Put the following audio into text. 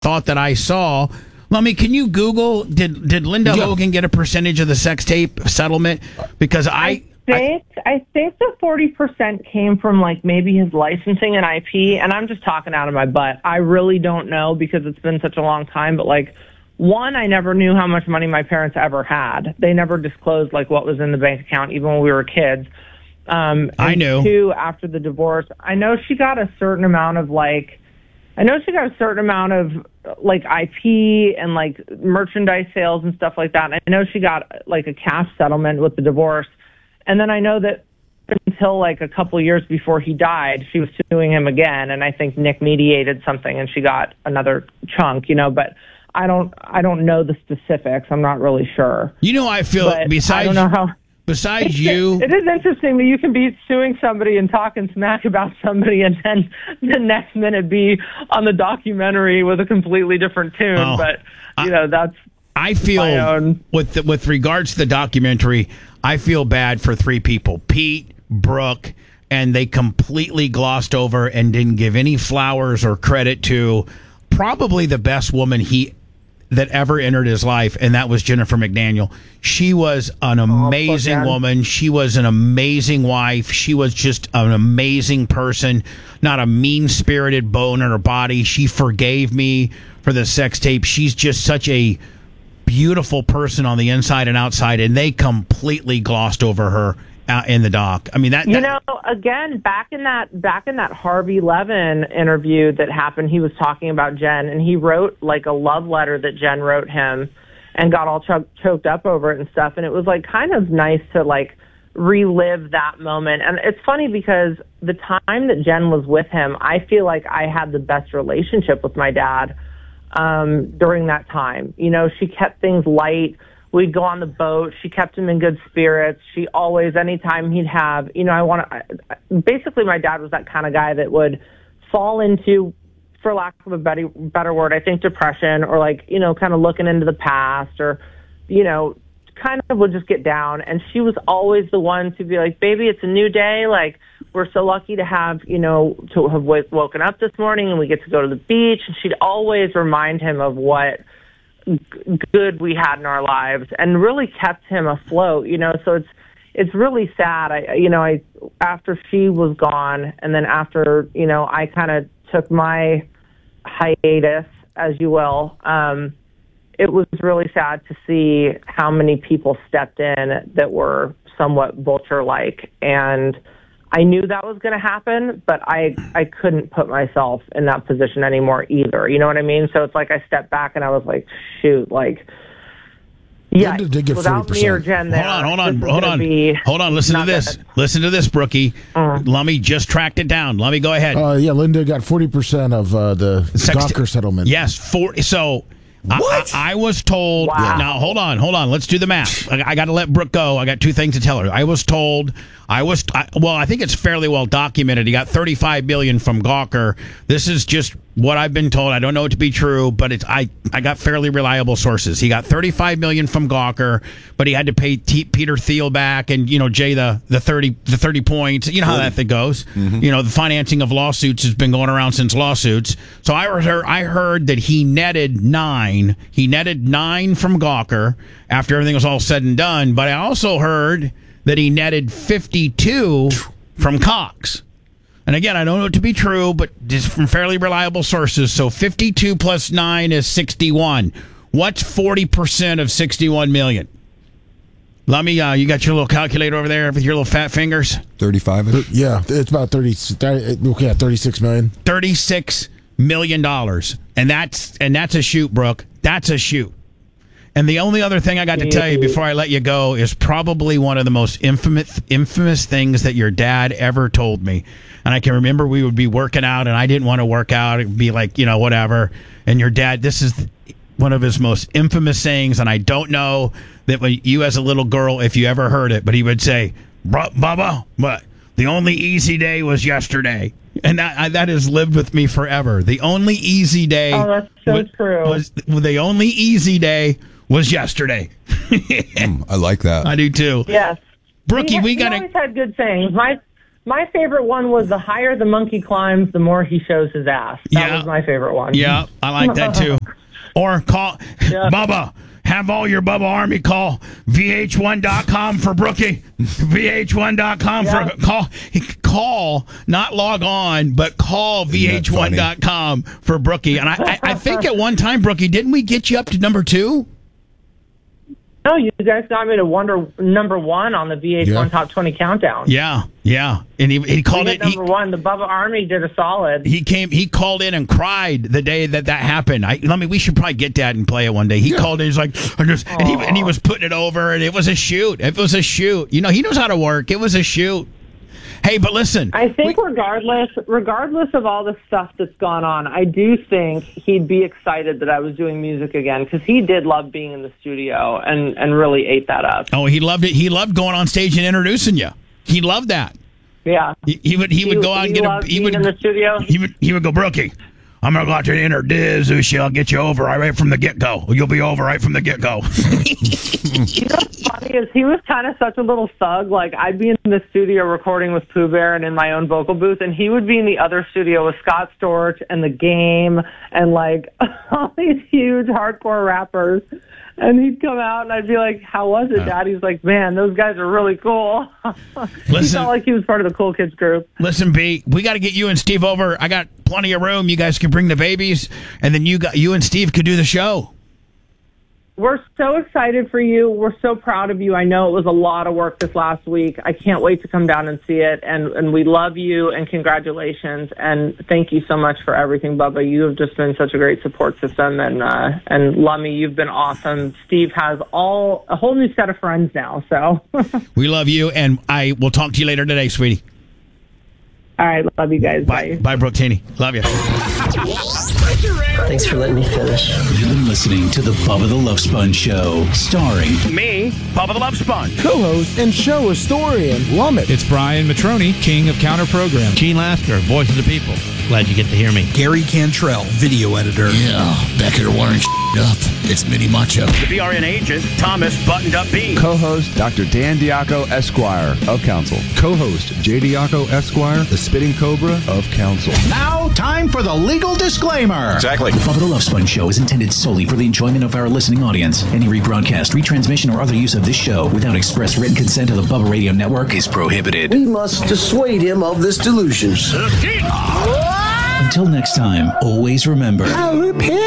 thought that I saw. Lummy, can you Google, did Linda Hogan get a percentage of the sex tape settlement? Because I think the 40% came from like maybe his licensing and IP, and I'm just talking out of my butt. I really don't know because it's been such a long time, but like, one, I never knew how much money my parents ever had. They never disclosed like what was in the bank account, even when we were kids. I knew. Two, after the divorce, I know she got a certain amount of IP and like merchandise sales and stuff like that. And I know she got like a cash settlement with the divorce. And then I know that until like a couple years before he died, she was suing him again. And I think Nick mediated something and she got another chunk, but I don't know the specifics. I'm not really sure. I feel besides you. It is interesting that you can be suing somebody and talking smack about somebody and then the next minute be on the documentary with a completely different tune. But, that's I feel with regards to the documentary, I feel bad for three people, Pete, Brooke, and they completely glossed over and didn't give any flowers or credit to probably the best woman that ever entered his life, and that was Jennifer McDaniel. She was an amazing woman. She was an amazing wife. She was just an amazing person, not a mean-spirited bone in her body. She forgave me for the sex tape. She's just such a beautiful person on the inside and outside, and they completely glossed over her in the doc. I mean, again, back in that Harvey Levin interview that happened, he was talking about Jen, and he wrote like a love letter that Jen wrote him and got all choked up over it and stuff. And it was like kind of nice to like relive that moment. And it's funny because the time that Jen was with him, I feel like I had the best relationship with my dad during that time. She kept things light. We'd go on the boat. She kept him in good spirits. She always, anytime he'd have, basically my dad was that kind of guy that would fall into, for lack of a better word, I think depression or like, kind of looking into the past or, kind of would just get down. And she was always the one to be like, baby, it's a new day. Like, we're so lucky to have, to have woken up this morning and we get to go to the beach. And she'd always remind him of what good we had in our lives and really kept him afloat, so it's really sad. I after she was gone and then after, I kind of took my hiatus, as you will, it was really sad to see how many people stepped in that were somewhat vulture-like, and I knew that was going to happen, but I couldn't put myself in that position anymore either. You know what I mean? So it's like I stepped back and I was like, shoot, like, yeah, without 40%. Me or Jen there. Hold on. Listen to this. Good. Listen to this, Brookie. Lummy just tracked it down. Lummy, go ahead. Linda got 40% of the Gawker settlement. Yes, 40. So what? I was told. Wow. Now, hold on. Let's do the math. I got to let Brooke go. I got two things to tell her. I was told. I think it's fairly well documented. He got $35 million from Gawker. This is just what I've been told. I don't know it to be true, but I got fairly reliable sources. He got $35 million from Gawker, but he had to pay Peter Thiel back and Jay the 30 points. You know how that thing goes. Mm-hmm. The financing of lawsuits has been going around since lawsuits. So I heard that he netted 9. He netted 9 from Gawker after everything was all said and done. But I also heard that he netted 52 from Cox. And again, I don't know it to be true, but just from fairly reliable sources. So 52 plus 9 is 61. What's 40% of 61 million? Lummy, you got your little calculator over there with your little fat fingers? 35? Yeah, it's about 36 million. $36 million. And that's a shoot, Brooke. That's a shoot. And the only other thing I got to tell you before I let you go is probably one of the most infamous things that your dad ever told me. And I can remember we would be working out, and I didn't want to work out. It'd be like, whatever. And your dad, this is one of his most infamous sayings, and I don't know that when you as a little girl, if you ever heard it, but he would say, Bubba, what? The only easy day was yesterday. And that has lived with me forever. The only easy day. Oh, that's so true. The only easy day was yesterday. I like that. I do too. Yes. Brookie, we got to. He always had good things. My favorite one was the higher the monkey climbs, the more he shows his ass. That was my favorite one. Yeah, I like that too. Or call Bubba. Have all your Bubba Army call VH1.com for Brookie. VH1.com for call, not log on, but call VH1.com for Brookie. And I think at one time, Brookie, didn't we get you up to number 2? No, you guys got me to number 1 on the VH1 Top 20 countdown. Yeah. And he called it number 1. The Bubba Army did a solid. He called in and cried the day that happened. We should probably get that and play it one day. He called in, he's like, and he was putting it over, and it was a shoot. You know, he knows how to work. It was a shoot. Hey, but listen. I think regardless of all the stuff that's gone on, I do think he'd be excited that I was doing music again, because he did love being in the studio and really ate that up. Oh, he loved it. He loved going on stage and introducing you. He loved that. Yeah. He would go out and in the studio. He would go, Brookie, I'm going to go out there and introduce you. I'll get you over right from the get-go. You'll be over right from the get-go. You know what's funny is he was kind of such a little thug. Like, I'd be in the studio recording with Pooh Bear and in my own vocal booth, and he would be in the other studio with Scott Storch and The Game and, like, all these huge hardcore rappers. And he'd come out, and I'd be like, how was it, Dad? He's like, man, those guys are really cool. He felt like he was part of the cool kids group. Listen, B, we got to get you and Steve over. I got plenty of room. You guys can bring the babies, and then you and Steve could do the show. We're so excited for you. We're so proud of you. I know it was a lot of work this last week. I can't wait to come down and see it. And we love you, and congratulations. And thank you so much for everything, Bubba. You have just been such a great support system. And Lummy, you've been awesome. Steve has a whole new set of friends now. So we love you, and I will talk to you later today, sweetie. All right. Love you guys. Bye. Bye, Brooke Taney. Love you. Thanks for letting me finish. You've been listening to the Bubba the Love Sponge Show, starring me, Bubba the Love Sponge, co-host and show historian, Lumet. It's Brian Matroni, king of counter program. Gene Lasker, voice of the people. Glad you get to hear me. Gary Cantrell, video editor. Yeah, back here wiring up. It's Mini Macho. The BRN agent, Thomas Buttoned Up B. Co-host, Dr. Dan Diaco, Esquire, of Council. Co-host, J. Diaco, Esquire, the Spitting Cobra of Council. Now, time for the legal disclaimer. Exactly. The Bubba the Love Sponge Show is intended solely for the enjoyment of our listening audience. Any rebroadcast, retransmission, or other use of this show without express written consent of the Bubba Radio Network is prohibited. We must dissuade him of this delusion. Until next time, always remember. I'll repent.